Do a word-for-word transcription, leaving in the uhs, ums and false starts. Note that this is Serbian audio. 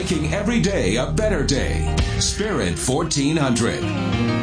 making every day a better day. Spirit fourteen hundred.